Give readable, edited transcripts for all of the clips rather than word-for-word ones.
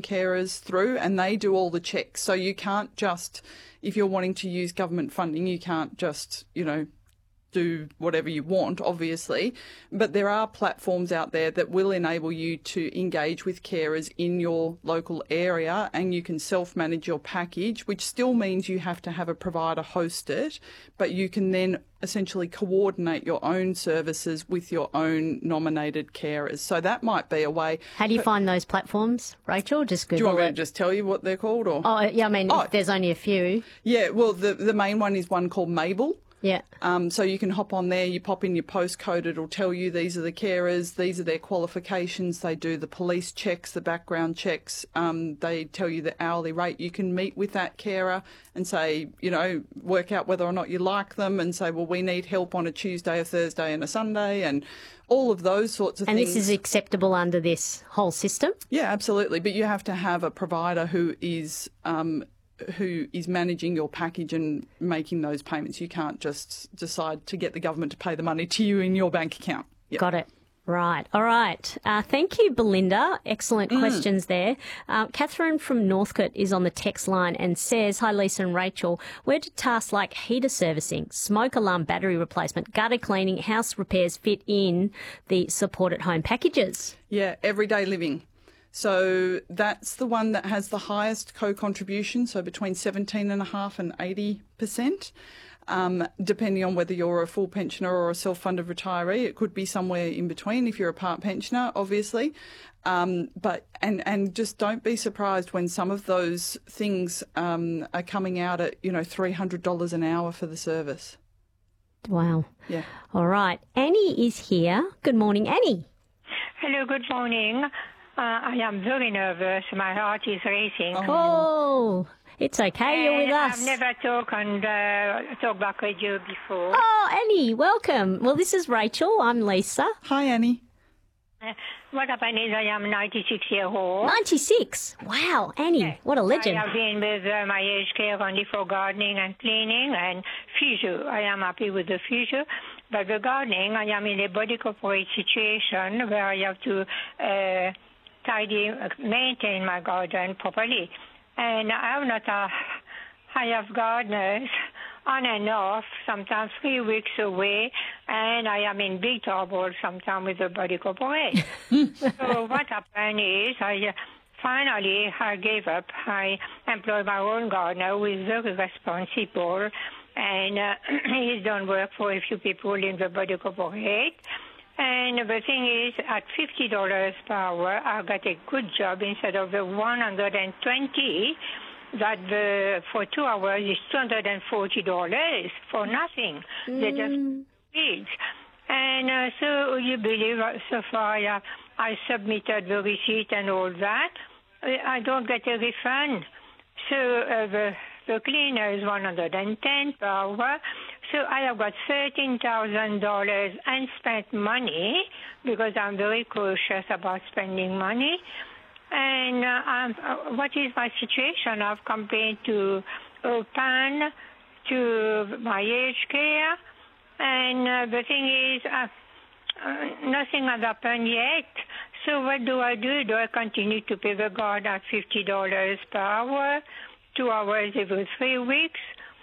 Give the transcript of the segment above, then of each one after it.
bring carers through, and they do all the checks. So you can't just, if you're wanting to use government funding, you can't just, do whatever you want, obviously, but there are platforms out there that will enable you to engage with carers in your local area, and you can self-manage your package, which still means you have to have a provider host it, but you can then essentially coordinate your own services with your own nominated carers. So that might be a way. How do you find those platforms, Rachel? Just Google Do you want me to it. just tell you what they're called? Or? Oh, yeah, I mean, if there's only a few. Yeah, well, the main one is one called Mabel. Yeah. So you can hop on there, you pop in your postcode, it'll tell you these are the carers, these are their qualifications, they do the police checks, the background checks, they tell you the hourly rate. You can meet with that carer and say, work out whether or not you like them and say, well, we need help on a Tuesday, a Thursday and a Sunday, and all of those sorts of things. And this is acceptable under this whole system? Yeah, absolutely. But you have to have a provider who is managing your package and making those payments. You can't just decide to get the government to pay the money to you in your bank account. Yep. Got it. Right. All right. Thank you, Belinda. Excellent questions there. Catherine from Northcote is on the text line and says, hi, Lisa and Rachel. Where do tasks like heater servicing, smoke alarm battery replacement, gutter cleaning, house repairs fit in the support at home packages? Yeah, everyday living. So that's the one that has the highest co-contribution, so between 17.5% and 80%, depending on whether you're a full pensioner or a self-funded retiree. It could be somewhere in between if you're a part pensioner, obviously. But just don't be surprised when some of those things are coming out at, $300 an hour for the service. Wow. Yeah. All right. Annie is here. Good morning, Annie. Hello, good morning. I am very nervous. My heart is racing. Oh, it's okay. You're with us. I've never talked on Talkback Radio before. Oh, Annie, welcome. Well, this is Rachel. I'm Lisa. Hi, Annie. What happened is I am 96 years old. 96? Wow, Annie, what a legend. I have been with my aged care only for gardening and cleaning and physio. I am happy with the physio. But the gardening, I am in a body corporate situation where I have to maintain my garden properly. And I have gardeners on and off, sometimes 3 weeks away, and I am in big trouble sometimes with the body corporate. So what happened is finally I gave up. I employed my own gardener who is very responsible, and he's done work for a few people in the body corporate. And the thing is, at $50 per hour, I got a good job instead of the $120 that for 2 hours is $240 for nothing. They just feed. And so you believe, so far I submitted the receipt and all that. I don't get a refund. So the cleaner is $110 per hour. So I have got $13,000 unspent money because I'm very cautious about spending money. And what is my situation? I've complained to OPAN, to my aged care, and the thing is, nothing has happened yet. So what do I do? Do I continue to pay the guard at $50 per hour, 2 hours every 3 weeks?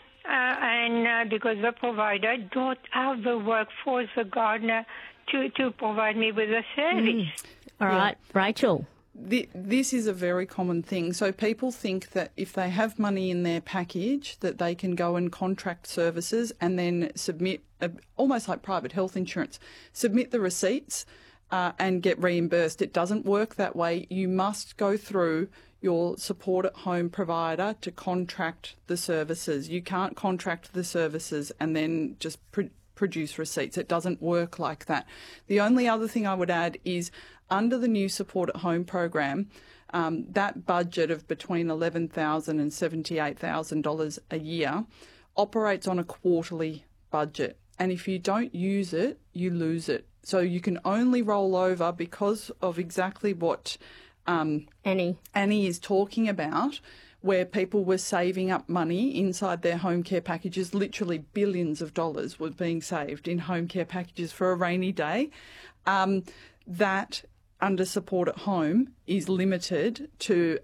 And because the provider don't have the workforce, the gardener, to provide me with a service. All right, Rachel. This is a very common thing. So people think that if they have money in their package that they can go and contract services and then submit, almost like private health insurance, submit the receipts and get reimbursed. It doesn't work that way. You must go through your support at home provider to contract the services. You can't contract the services and then just produce receipts. It doesn't work like that. The only other thing I would add is under the new support at home program, that budget of between $11,000 and $78,000 a year operates on a quarterly budget. And if you don't use it, you lose it. So you can only roll over because of exactly what Annie is talking about, where people were saving up money inside their home care packages. Literally billions of dollars were being saved in home care packages for a rainy day. That under support at home is limited to